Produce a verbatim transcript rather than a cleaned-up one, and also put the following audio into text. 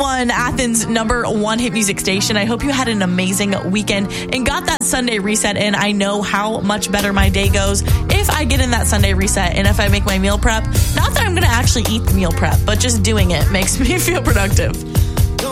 one, Athens' number one hit music station. I hope you had an amazing weekend and got that Sunday reset in. I know how much better my day goes if I get in that Sunday reset and if I make my meal prep. Not that I'm going to actually eat the meal prep, but just doing it makes me feel productive.